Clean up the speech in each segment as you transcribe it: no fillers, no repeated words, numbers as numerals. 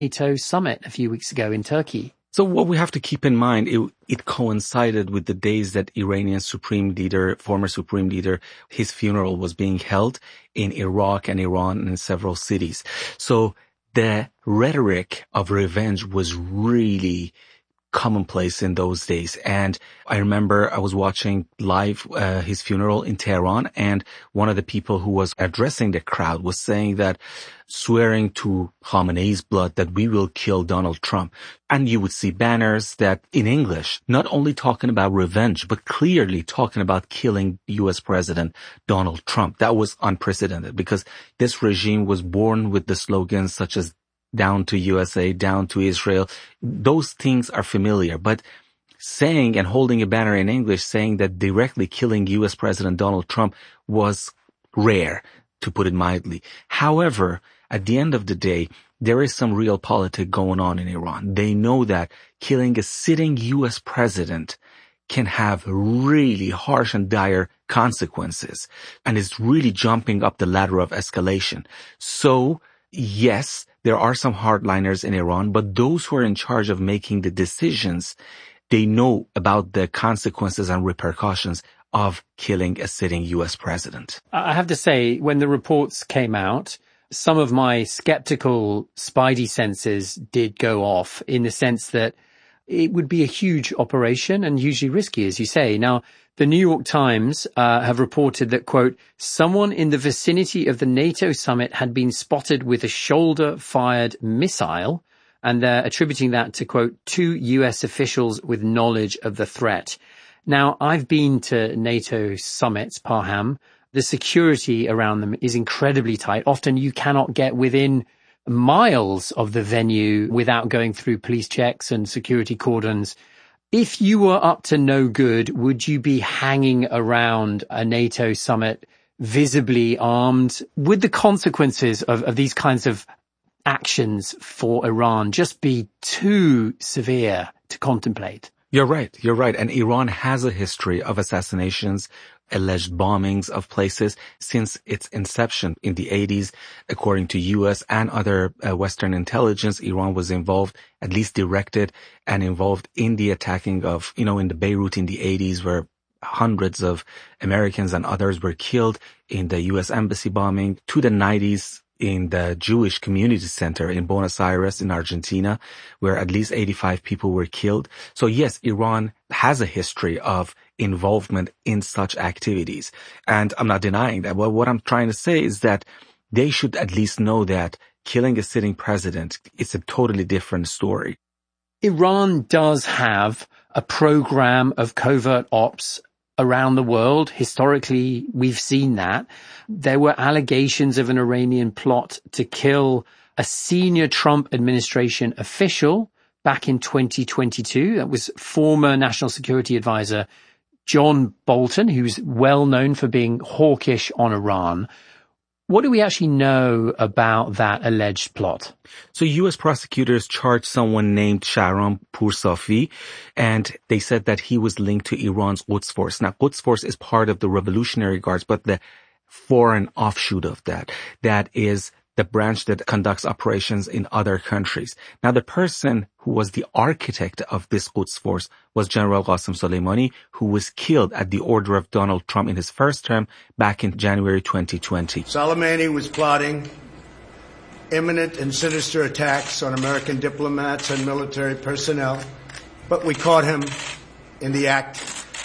NATO summit a few weeks ago in Turkey. So what we have to keep in mind, it coincided with the days that Iranian former supreme leader, his funeral was being held in Iraq and Iran and in several cities. So the rhetoric of revenge was really commonplace in those days. And I remember I was watching live his funeral in Tehran, and one of the people who was addressing the crowd was saying that, swearing to Khamenei's blood, that we will kill Donald Trump. And you would see banners that in English, not only talking about revenge, but clearly talking about killing US President Donald Trump. That was unprecedented because this regime was born with the slogans such as down to USA, down to Israel. Those things are familiar, but saying and holding a banner in English saying that directly killing US President Donald Trump was rare, to put it mildly. However, at the end of the day, there is some real politics going on in Iran. They know that killing a sitting US president can have really harsh and dire consequences, and it's really jumping up the ladder of escalation. So, yes, there are some hardliners in Iran, but those who are in charge of making the decisions, they know about the consequences and repercussions of killing a sitting US president. I have to say, when the reports came out, some of my skeptical spidey senses did go off, in the sense that it would be a huge operation and hugely risky, as you say. Now, the New York Times have reported that, quote, someone in the vicinity of the NATO summit had been spotted with a shoulder-fired missile, and they're attributing that to, quote, 2 US officials with knowledge of the threat. Now, I've been to NATO summits, Parham. The security around them is incredibly tight. Often you cannot get within miles of the venue without going through police checks and security cordons. If you were up to no good, would you be hanging around a NATO summit visibly armed? Would the consequences of these kinds of actions for Iran just be too severe to contemplate? You're right. And Iran has a history of assassinations, alleged bombings of places since its inception in the 80s. According to US and other Western intelligence, Iran was involved, at least directed and involved in the attacking of, in the Beirut in the 80s, where hundreds of Americans and others were killed, in the US embassy bombing, to the 90s in the Jewish Community Center in Buenos Aires in Argentina, where at least 85 people were killed. So yes, Iran has a history of involvement in such activities. And I'm not denying that. Well, what I'm trying to say is that they should at least know that killing a sitting president is a totally different story. Iran does have a program of covert ops around the world. Historically, we've seen that. There were allegations of an Iranian plot to kill a senior Trump administration official back in 2022. That was former National Security Advisor John Bolton, who's well known for being hawkish on Iran. What do we actually know about that alleged plot? So U.S. prosecutors charged someone named Shahram Poursafi, and they said that he was linked to Iran's Quds Force. Now, Quds Force is part of the Revolutionary Guards, but the foreign offshoot of that is the branch that conducts operations in other countries. Now, the person who was the architect of this Quds Force was General Qasem Soleimani, who was killed at the order of Donald Trump in his first term back in January 2020. Soleimani was plotting imminent and sinister attacks on American diplomats and military personnel, but we caught him in the act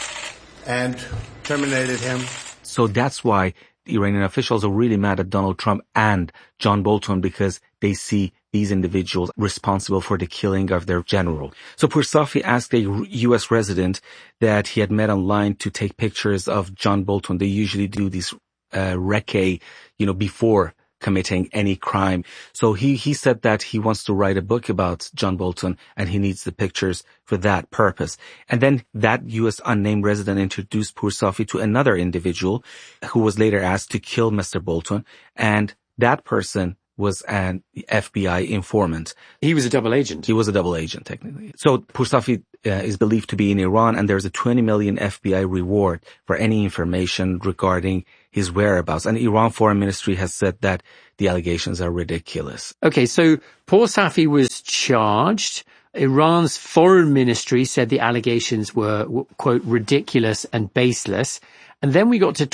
and terminated him. So that's why Iranian officials are really mad at Donald Trump and John Bolton, because they see these individuals responsible for the killing of their general. So Poursafi asked a U.S. resident that he had met online to take pictures of John Bolton. They usually do this recce, before committing any crime. So he said that he wants to write a book about John Bolton and he needs the pictures for that purpose. And then that U.S. unnamed resident introduced Poursafi to another individual who was later asked to kill Mr. Bolton, and that person was an FBI informant. He was a double agent. He was a double agent, technically. So Poursafi is believed to be in Iran, and there's a $20 million FBI reward for any information regarding his whereabouts. And Iran Foreign Ministry has said that the allegations are ridiculous. Okay, so Paul Safi was charged. Iran's foreign ministry said the allegations were, quote, ridiculous and baseless. And then we got to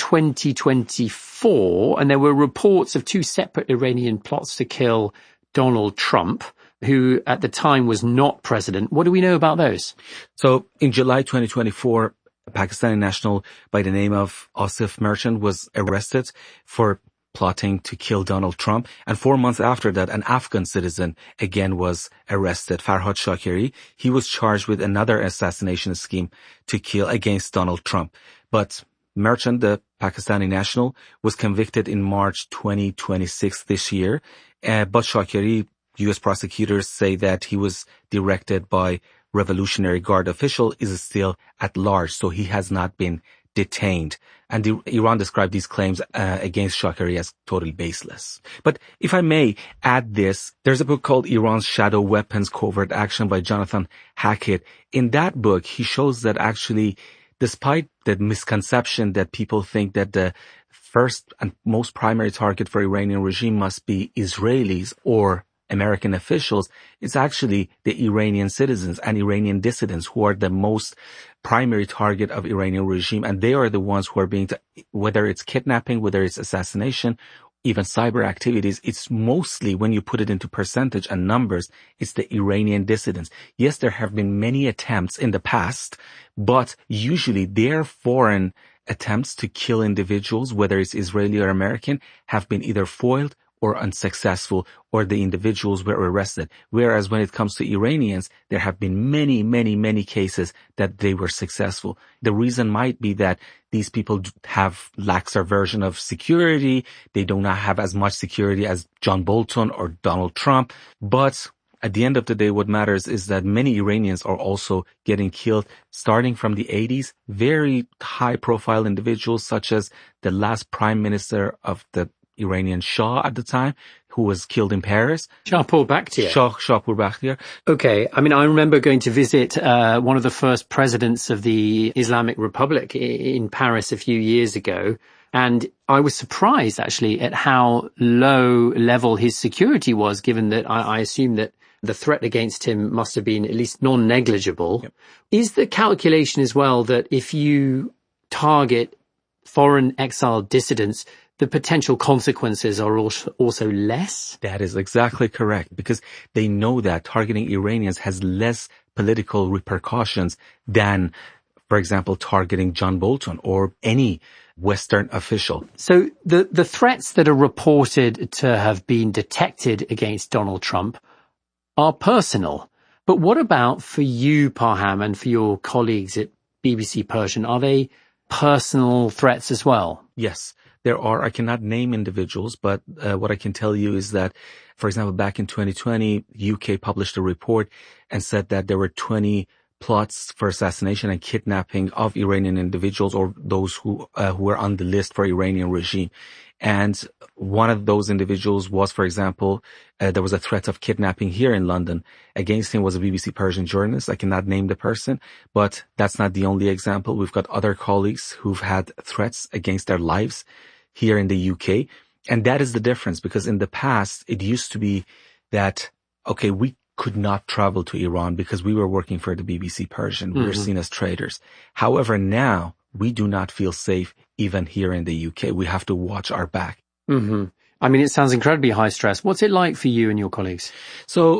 2024, and there were reports of two separate Iranian plots to kill Donald Trump, who at the time was not president. What do we know about those? So in July 2024, a Pakistani national by the name of Asif Merchant was arrested for plotting to kill Donald Trump. And 4 months after that, an Afghan citizen again was arrested, Farhad Shakeri. He was charged with another assassination scheme to kill against Donald Trump. But Merchant, the Pakistani national, was convicted in March 2026 this year. But Shakeri, U.S. prosecutors say that he was directed by Revolutionary Guard official, is still at large, so he has not been detained. And Iran described these claims against Shakeri as totally baseless. But if I may add this, there's a book called Iran's Shadow Weapons Covert Action by Jonathan Hackett. In that book, he shows that actually, despite the misconception that people think that the first and most primary target for Iranian regime must be Israelis or American officials, it's actually the Iranian citizens and Iranian dissidents who are the most primary target of Iranian regime. And they are the ones who are whether it's kidnapping, whether it's assassination, even cyber activities, it's mostly, when you put it into percentage and numbers, it's the Iranian dissidents. Yes, there have been many attempts in the past, but usually their foreign attempts to kill individuals, whether it's Israeli or American, have been either foiled or unsuccessful, or the individuals were arrested. Whereas when it comes to Iranians, there have been many, many, many cases that they were successful. The reason might be that these people have laxer version of security. They do not have as much security as John Bolton or Donald Trump. But at the end of the day, what matters is that many Iranians are also getting killed, starting from the 80s. Very high-profile individuals, such as the last prime minister of the Iranian Shah at the time, who was killed in Paris. Shahpur Bakhtiar. Shahpur Bakhtiar. Okay. I mean, I remember going to visit one of the first presidents of the Islamic Republic in Paris a few years ago. And I was surprised, actually, at how low level his security was, given that I assume that the threat against him must have been at least non-negligible. Yep. Is the calculation as well that if you target foreign exiled dissidents, the potential consequences are also less? That is exactly correct, because they know that targeting Iranians has less political repercussions than, for example, targeting John Bolton or any Western official. So the threats that are reported to have been detected against Donald Trump are personal. But what about for you, Parham, and for your colleagues at BBC Persian? Are they personal threats as well? Yes. There are, I cannot name individuals, but what I can tell you is that, for example, back in 2020, UK published a report and said that there were 20 plots for assassination and kidnapping of Iranian individuals or those who were on the list for Iranian regime. And one of those individuals was, for example, there was a threat of kidnapping here in London. Against him was a BBC Persian journalist. I cannot name the person, but that's not the only example. We've got other colleagues who've had threats against their lives here in the UK. And that is the difference, because in the past, it used to be that, okay, we could not travel to Iran because we were working for the BBC Persian. We were seen as traitors. However, now we do not feel safe even here in the UK. We have to watch our back. Mm-hmm. I mean, it sounds incredibly high stress. What's it like for you and your colleagues? So,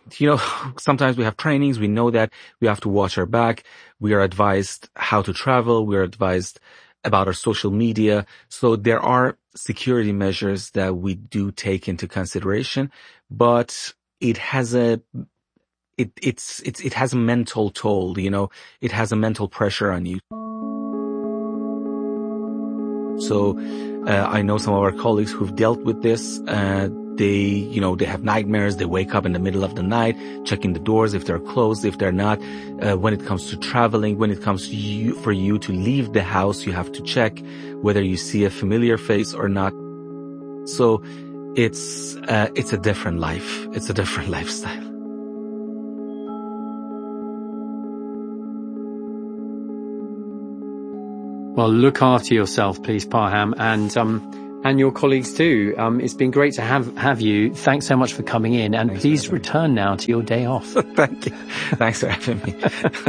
sometimes we have trainings. We know that we have to watch our back. We are advised how to travel. We are advised about our social media. So there are security measures that we do take into consideration, but it has a mental toll, it has a mental pressure on you. So, I know some of our colleagues who've dealt with this. They have nightmares. They wake up in the middle of the night, checking the doors if they're closed, if they're not. When it comes to traveling, when it comes to for you to leave the house, you have to check whether you see a familiar face or not. So it's a different life. It's a different lifestyle. Well, look after yourself, please, Parham, and your colleagues too. It's been great to have you. Thanks so much for coming in, and please return now to your day off. Thank you. Thanks for having me.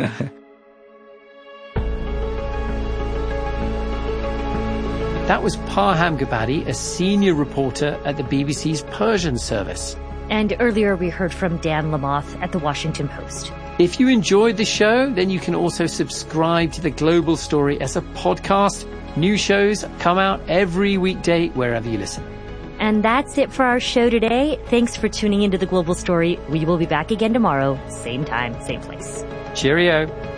That was Parham Gabati, a senior reporter at the BBC's Persian service. And earlier we heard from Dan Lamothe at the Washington Post. If you enjoyed the show, then you can also subscribe to The Global Story as a podcast. New shows come out every weekday wherever you listen. And that's it for our show today. Thanks for tuning into The Global Story. We will be back again tomorrow, same time, same place. Cheerio.